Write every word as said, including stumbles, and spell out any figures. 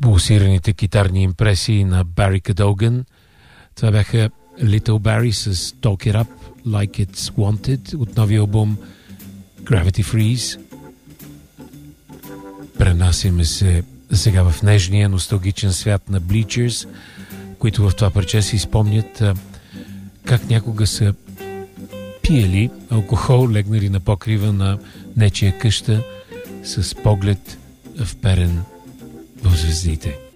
пулсираните китарни импресии на Бари Кадоган. Това бяха Little Barry с Talk It Up Like It's Wanted от новия албум Gravity Freeze. Пренасяме се сега в нежния носталгичен свят на Bleachers, които в това парче си спомнят а, как някога са пиели алкохол, легнали на покрива на нечия къща с поглед вперен в звездите.